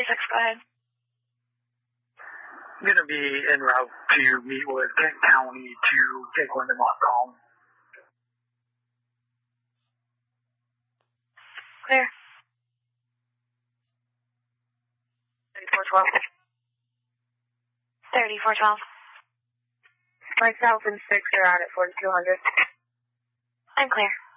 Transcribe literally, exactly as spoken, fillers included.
thirty-six, go ahead. I'm going to be en route to meet with Kent County to take one of them off call. Clear. thirty-four twelve. thirty-four twelve. Myself and six are out at forty-two hundred. I'm clear.